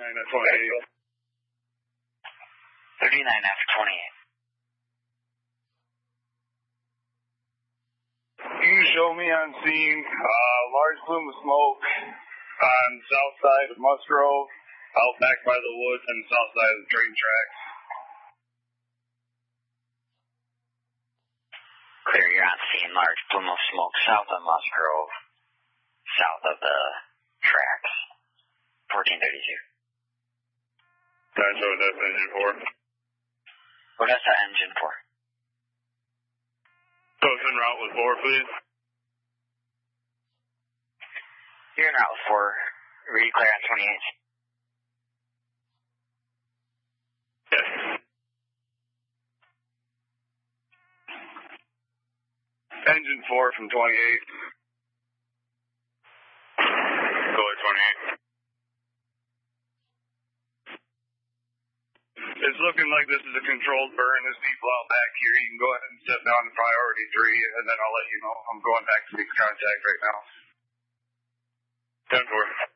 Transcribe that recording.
at 28. 39 after 28. You show me on scene, large plume of smoke on the south side of Musgrove, out back by the woods and the south side of the train tracks. Clear, you're on scene. Large plume of smoke south of Musgrove, south of the tracks. 1432. That's what that's engine for. What is that engine for? Close en route with 4, please. You're en route with 4. Read clear on 28. Yes. Engine 4 from 28. Color 28. It's looking like this is a controlled burn. There's people out back here. You can go ahead and step down to priority 3, and then I'll let you know. I'm going back to make contact right now. 10-4.